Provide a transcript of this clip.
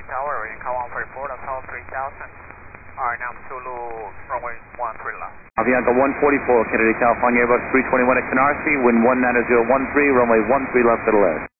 Tower, reading Cal 144, that's all 3000. Alright, now Zulu, runway 13 left. Avianca 144, Kennedy, California, Airbus 321 at Canarsie, wind 19013, runway 13 left to the left.